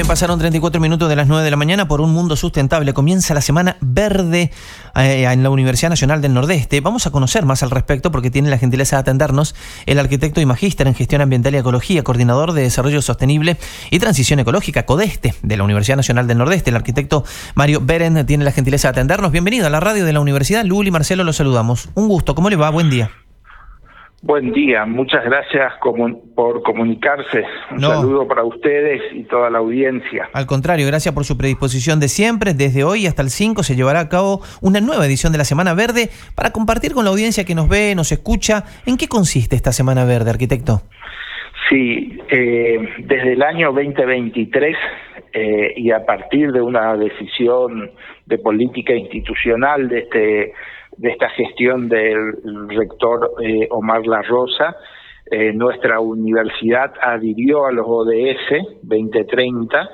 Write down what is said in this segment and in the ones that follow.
pasaron 34 minutos de las 9 de la mañana por un mundo sustentable. Comienza la Semana Verde en la Universidad Nacional del Nordeste. Vamos a conocer más al respecto porque tiene la gentileza de atendernos el arquitecto y magíster en Gestión Ambiental y Ecología, coordinador de Desarrollo Sostenible y Transición Ecológica, CODESTE, de la Universidad Nacional del Nordeste. El arquitecto Mario Beren tiene la gentileza de atendernos. Bienvenido a la radio de la universidad. Luli y Marcelo, los saludamos. Un gusto. ¿Cómo le va? Buen día. Buen día, muchas gracias por comunicarse. Un saludo para ustedes y toda la audiencia. Al contrario, gracias por su predisposición de siempre. Desde hoy hasta el 5 se llevará a cabo una nueva edición de la Semana Verde para compartir con la audiencia que nos ve, nos escucha. ¿En qué consiste esta Semana Verde, arquitecto? Sí, desde el año 2023 y a partir de una decisión de política institucional de esta gestión del rector Omar La Rosa, nuestra universidad adhirió a los ODS 2030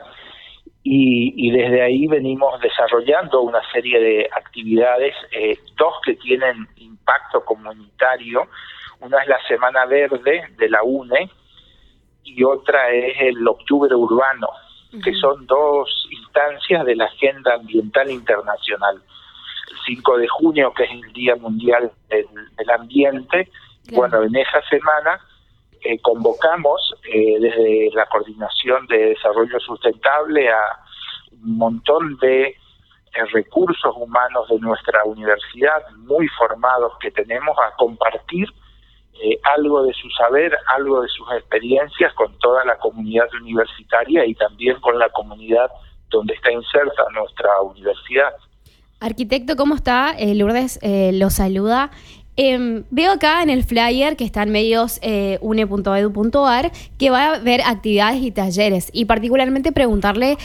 y desde ahí venimos desarrollando una serie de actividades, dos que tienen impacto comunitario. Una es la Semana Verde de la UNE y otra es el Octubre Urbano, que son dos instancias de la Agenda Ambiental Internacional. El 5 de junio, que es el Día Mundial del Ambiente, bueno, en esa semana convocamos desde la Coordinación de Desarrollo Sustentable a un montón de recursos humanos de nuestra universidad, muy formados que tenemos, a compartir algo de su saber, algo de sus experiencias con toda la comunidad universitaria y también con la comunidad donde está inserta nuestra universidad. Arquitecto, ¿cómo está? Lourdes lo saluda. Veo acá en el flyer que está en medios une.edu.ar que va a haber actividades y talleres y particularmente preguntarle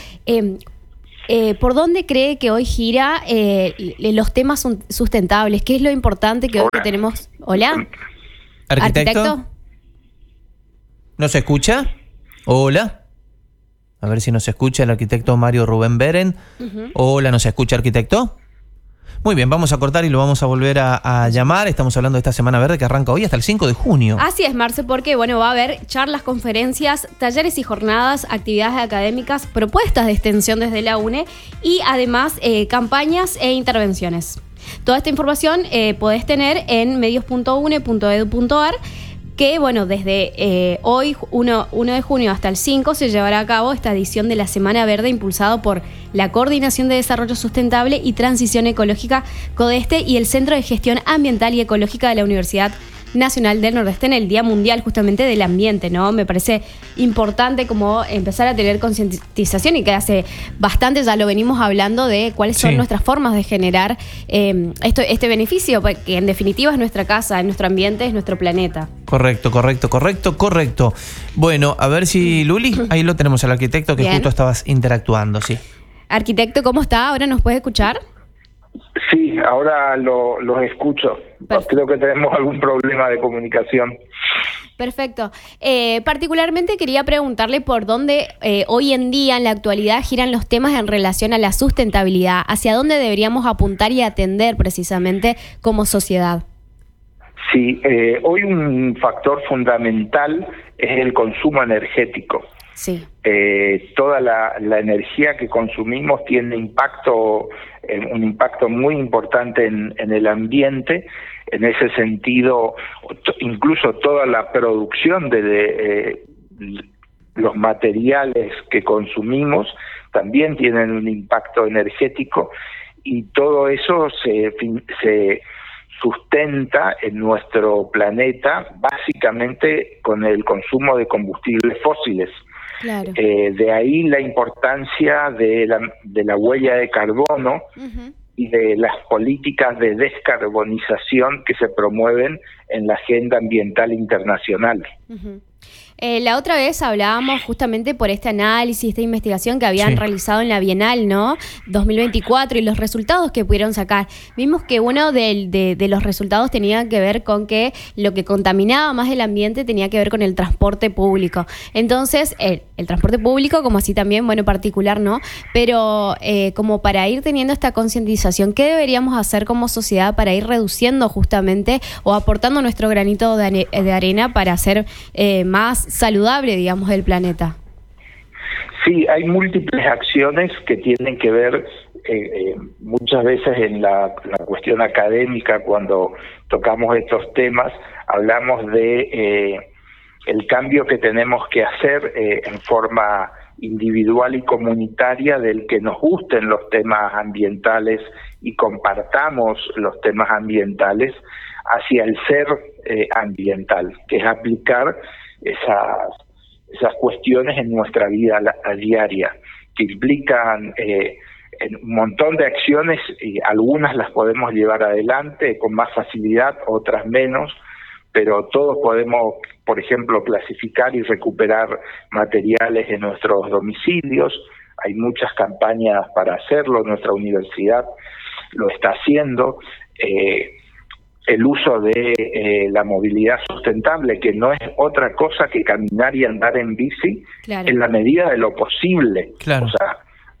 ¿por dónde cree que hoy gira los temas sustentables? ¿Qué es lo importante que hoy tenemos? Hola. ¿Arquitecto? ¿Nos escucha? Hola. A ver si nos escucha el arquitecto Mario Rubén Beren. Hola, ¿nos escucha, arquitecto? Muy bien, vamos a cortar y lo vamos a volver a llamar. Estamos hablando de esta Semana Verde que arranca hoy hasta el 5 de junio. Así es, Marce, porque va a haber charlas, conferencias, talleres y jornadas, actividades académicas, propuestas de extensión desde la UNE y además campañas e intervenciones. Toda esta información podés tener en medios.une.edu.ar, que desde hoy, 1 de junio hasta el 5, se llevará a cabo esta edición de la Semana Verde impulsado por la Coordinación de Desarrollo Sustentable y Transición Ecológica, CODESTE, y el Centro de Gestión Ambiental y Ecológica de la Universidad Nacional del Nordeste en el Día Mundial justamente del Ambiente, ¿no? Me parece importante como empezar a tener concientización y que hace bastante ya lo venimos hablando de cuáles son nuestras formas de generar este beneficio, que en definitiva es nuestra casa, es nuestro ambiente, es nuestro planeta. Correcto. Bueno, a ver si Luli, ahí lo tenemos al arquitecto que justo estabas interactuando, sí. Arquitecto, ¿cómo está? ¿Ahora nos puede escuchar? Sí, ahora los escucho. Creo que tenemos algún problema de comunicación. Perfecto. Particularmente quería preguntarle por dónde hoy en día, en la actualidad, giran los temas en relación a la sustentabilidad. ¿Hacia dónde deberíamos apuntar y atender precisamente como sociedad? Sí, hoy un factor fundamental es el consumo energético. Sí. Toda la energía que consumimos tiene un impacto muy importante en el ambiente. En ese sentido, incluso toda la producción de los materiales que consumimos también tienen un impacto energético, y todo eso se sustenta en nuestro planeta básicamente con el consumo de combustibles fósiles. Claro. De ahí la importancia de la huella de carbono y de las políticas de descarbonización que se promueven en la Agenda Ambiental Internacional. La otra vez hablábamos justamente por este análisis, esta investigación que habían realizado en la Bienal, ¿no? 2024 y los resultados que pudieron sacar. Vimos que uno de los resultados tenía que ver con que lo que contaminaba más el ambiente tenía que ver con el transporte público. Entonces, el transporte público, como así también, particular, ¿no? Pero como para ir teniendo esta concientización, ¿qué deberíamos hacer como sociedad para ir reduciendo justamente o aportando nuestro granito de arena para hacer más saludable, digamos, el planeta? Sí, hay múltiples acciones que tienen que ver muchas veces en la cuestión académica. Cuando tocamos estos temas hablamos de el cambio que tenemos que hacer en forma individual y comunitaria, del que nos gusten los temas ambientales y compartamos los temas ambientales, hacia el ser ambiental, que es aplicar esas cuestiones en nuestra vida diaria, que implican un montón de acciones, y algunas las podemos llevar adelante con más facilidad, otras menos, pero todos podemos, por ejemplo, clasificar y recuperar materiales en nuestros domicilios. Hay muchas campañas para hacerlo, nuestra universidad lo está haciendo. El uso de la movilidad sustentable, que no es otra cosa que caminar y andar en bici, claro, en la medida de lo posible. Claro. O sea,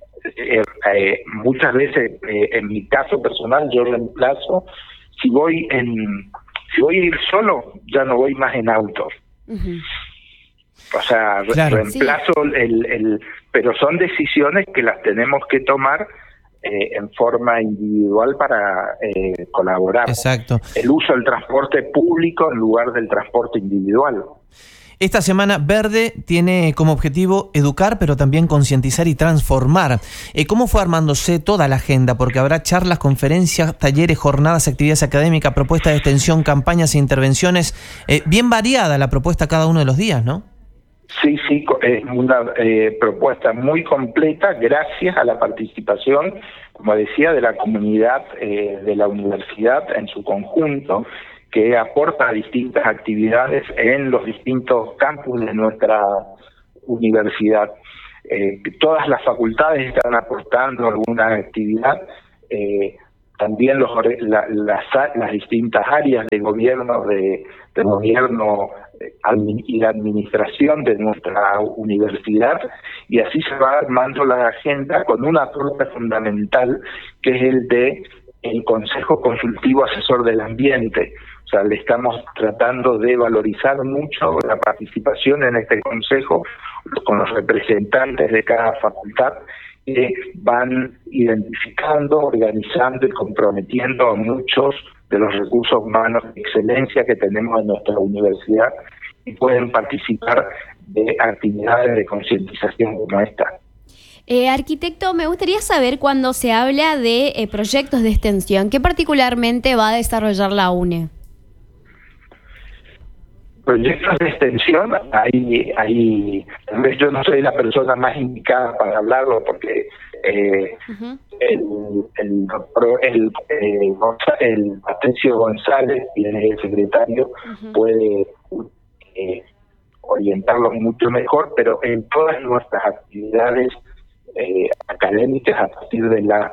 muchas veces, en mi caso personal, yo reemplazo, si voy a ir solo, ya no voy más en auto. Uh-huh. O sea, claro, reemplazo sí. Pero son decisiones que las tenemos que tomar en forma individual para colaborar. Exacto. El uso del transporte público en lugar del transporte individual. Esta Semana Verde tiene como objetivo educar, pero también concientizar y transformar. ¿Cómo fue armándose toda la agenda? Porque habrá charlas, conferencias, talleres, jornadas, actividades académicas, propuestas de extensión, campañas e intervenciones. Bien variada la propuesta cada uno de los días, ¿no? Sí, es una propuesta muy completa, gracias a la participación, como decía, de la comunidad de la universidad en su conjunto, que aporta distintas actividades en los distintos campus de nuestra universidad. Todas las facultades están aportando alguna actividad, también las distintas áreas de gobierno, de gobierno y de administración de nuestra universidad, y así se va armando la agenda con un aporte fundamental, que es el de el Consejo Consultivo Asesor del Ambiente. O sea, le estamos tratando de valorizar mucho la participación en este consejo con los representantes de cada facultad, que van identificando, organizando y comprometiendo a muchos de los recursos humanos de excelencia que tenemos en nuestra universidad, y pueden participar de actividades de concientización como esta. Arquitecto, me gustaría saber, cuando se habla de proyectos de extensión, ¿qué particularmente va a desarrollar la UNE? Proyectos de extensión, tal vez yo no soy la persona más indicada para hablarlo, porque uh-huh, el Patricio González, quien es el secretario, uh-huh, puede orientarlo mucho mejor, pero en todas nuestras actividades académicas, a partir de la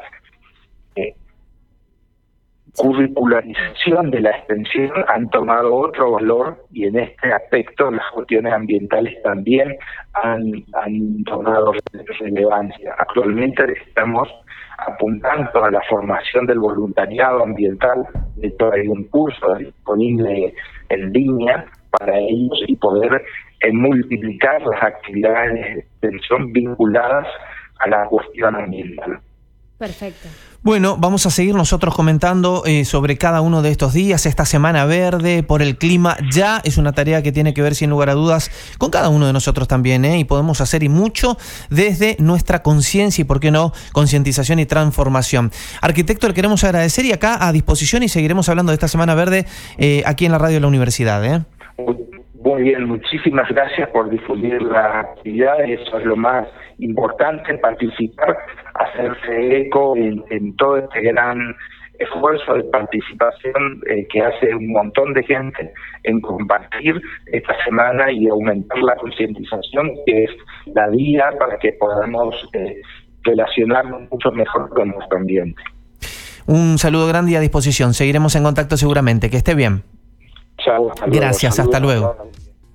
curricularización de la extensión, han tomado otro valor, y en este aspecto las cuestiones ambientales también han tomado relevancia. Actualmente estamos apuntando a la formación del voluntariado ambiental. De hecho, hay un curso disponible en línea para ellos, y poder multiplicar las actividades de extensión vinculadas a la cuestión ambiental. Perfecto. Bueno, vamos a seguir nosotros comentando sobre cada uno de estos días. Esta Semana Verde por el clima ya es una tarea que tiene que ver, sin lugar a dudas, con cada uno de nosotros también, y podemos hacer y mucho desde nuestra conciencia y, por qué no, concientización y transformación. Arquitecto, le queremos agradecer, y acá a disposición, y seguiremos hablando de esta Semana Verde aquí en la radio de la universidad. Muy bien, muchísimas gracias por difundir la actividad. Eso es lo más importante, participar, hacerse eco en todo este gran esfuerzo de participación que hace un montón de gente en compartir esta semana y aumentar la concientización, que es la vía para que podamos relacionarnos mucho mejor con nuestro ambiente. Un saludo grande y a disposición. Seguiremos en contacto seguramente. Que esté bien. Chao. Gracias, hasta luego.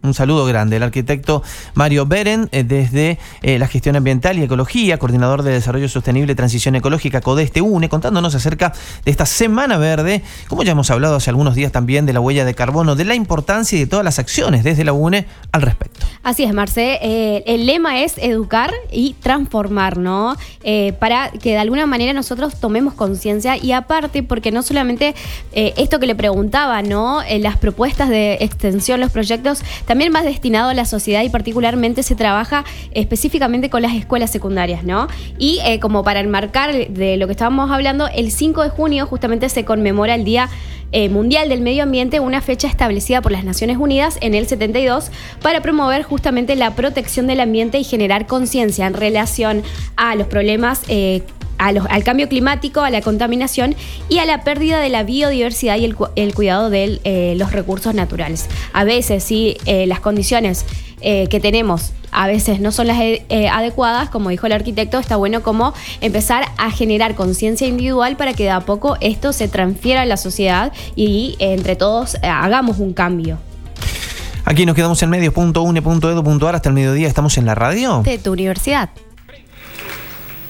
Un saludo grande. El arquitecto Mario Beren, desde la gestión ambiental y ecología, coordinador de desarrollo sostenible y transición ecológica, CODESTE UNE, contándonos acerca de esta Semana Verde, como ya hemos hablado hace algunos días también de la huella de carbono, de la importancia y de todas las acciones desde la UNE al respecto. Así es, Marce. El lema es educar y transformar, ¿no? Para que de alguna manera nosotros tomemos conciencia, y aparte porque no solamente esto que le preguntaba, ¿no? Las propuestas de extensión, los proyectos, también más destinado a la sociedad, y particularmente se trabaja específicamente con las escuelas secundarias, ¿no? Y como para enmarcar de lo que estábamos hablando, el 5 de junio justamente se conmemora el Día Mundial del Medio Ambiente, una fecha establecida por las Naciones Unidas en el 72 para promover justamente la protección del ambiente y generar conciencia en relación a los problemas al cambio climático, a la contaminación y a la pérdida de la biodiversidad y el cuidado de los recursos naturales. A veces, si las condiciones que tenemos a veces no son las adecuadas, como dijo el arquitecto, está bueno como empezar a generar conciencia individual para que de a poco esto se transfiera a la sociedad y entre todos hagamos un cambio. Aquí nos quedamos en medios.une.edu.ar hasta el mediodía. Estamos en la radio de tu universidad.